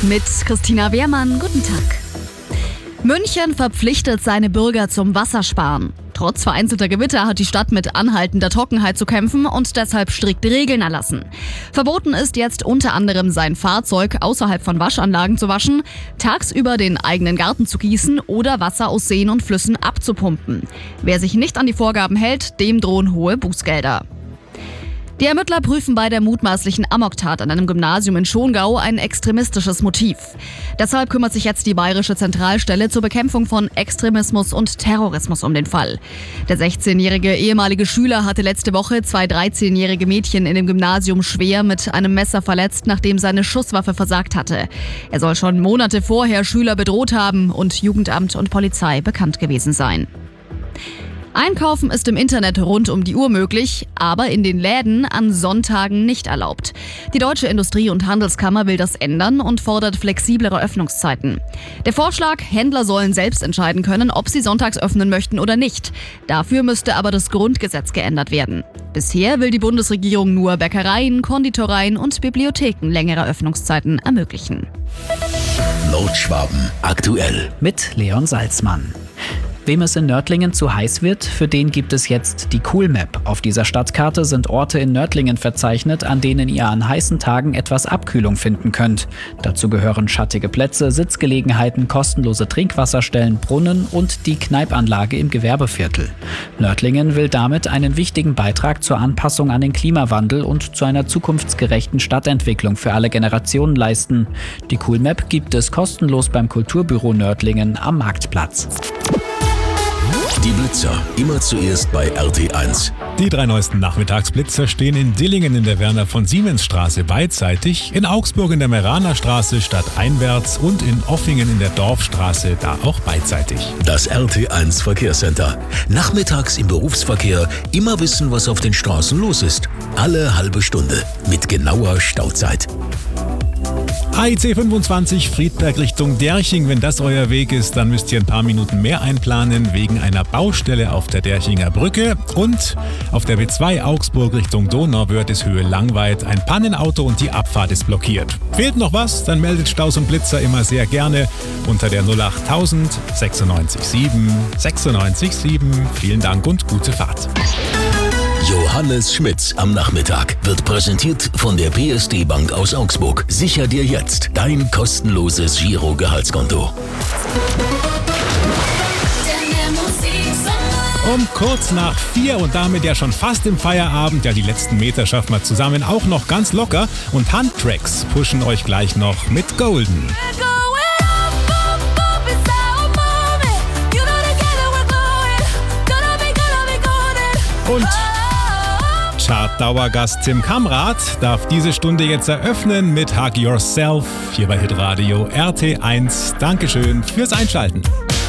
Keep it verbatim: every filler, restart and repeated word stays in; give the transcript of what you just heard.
mit Christina Wehrmann. Guten Tag. München verpflichtet seine Bürger zum Wassersparen. Trotz vereinzelter Gewitter hat die Stadt mit anhaltender Trockenheit zu kämpfen und deshalb strikte Regeln erlassen. Verboten ist jetzt unter anderem, sein Fahrzeug außerhalb von Waschanlagen zu waschen, tagsüber den eigenen Garten zu gießen oder Wasser aus Seen und Flüssen abzupumpen. Wer sich nicht an die Vorgaben hält, dem drohen hohe Bußgelder. Die Ermittler prüfen bei der mutmaßlichen Amoktat an einem Gymnasium in Schongau ein extremistisches Motiv. Deshalb kümmert sich jetzt die Bayerische Zentralstelle zur Bekämpfung von Extremismus und Terrorismus um den Fall. Der sechzehnjährige ehemalige Schüler hatte letzte Woche zwei dreizehnjährige Mädchen in dem Gymnasium schwer mit einem Messer verletzt, nachdem seine Schusswaffe versagt hatte. Er soll schon Monate vorher Schüler bedroht haben und Jugendamt und Polizei bekannt gewesen sein. Einkaufen ist im Internet rund um die Uhr möglich, aber in den Läden an Sonntagen nicht erlaubt. Die Deutsche Industrie- und Handelskammer will das ändern und fordert flexiblere Öffnungszeiten. Der Vorschlag, Händler sollen selbst entscheiden können, ob sie sonntags öffnen möchten oder nicht. Dafür müsste aber das Grundgesetz geändert werden. Bisher will die Bundesregierung nur Bäckereien, Konditoreien und Bibliotheken längere Öffnungszeiten ermöglichen. Nordschwaben aktuell mit Leon Salzmann. Wem es in Nördlingen zu heiß wird, für den gibt es jetzt die Cool Map. Auf dieser Stadtkarte sind Orte in Nördlingen verzeichnet, an denen ihr an heißen Tagen etwas Abkühlung finden könnt. Dazu gehören schattige Plätze, Sitzgelegenheiten, kostenlose Trinkwasserstellen, Brunnen und die Kneipanlage im Gewerbeviertel. Nördlingen will damit einen wichtigen Beitrag zur Anpassung an den Klimawandel und zu einer zukunftsgerechten Stadtentwicklung für alle Generationen leisten. Die Cool Map gibt es kostenlos beim Kulturbüro Nördlingen am Marktplatz. Die Blitzer, immer zuerst bei R T eins. Die drei neuesten Nachmittagsblitzer stehen in Dillingen in der Werner-von-Siemens-Straße beidseitig, in Augsburg in der Meraner-Straße stadteinwärts und in Offingen in der Dorfstraße, da auch beidseitig. Das R T eins Verkehrscenter. Nachmittags im Berufsverkehr immer wissen, was auf den Straßen los ist. Alle halbe Stunde mit genauer Stauzeit. A I C fünfundzwanzig Friedberg Richtung Derching. Wenn das euer Weg ist, dann müsst ihr ein paar Minuten mehr einplanen wegen einer Baustelle auf der Derchinger Brücke. Und auf der B zwei Augsburg Richtung Donauwörthishöhe Langweid ein Pannenauto und die Abfahrt ist blockiert. Fehlt noch was? Dann meldet Staus und Blitzer immer sehr gerne unter der null acht null null sechsundneunzig sieben sechsundneunzig sieben. Vielen Dank und gute Fahrt. Johannes Schmitz am Nachmittag wird präsentiert von der P S D Bank aus Augsburg. Sicher dir jetzt dein kostenloses Giro-Gehaltskonto. Um kurz nach vier und damit ja schon fast im Feierabend, ja die letzten Meter schaffen wir zusammen auch noch ganz locker und Handtracks pushen euch gleich noch mit Golden. Und Chart-Dauergast Tim Kamrat darf diese Stunde jetzt eröffnen mit Hug Yourself hier bei Hitradio R T eins. Dankeschön fürs Einschalten.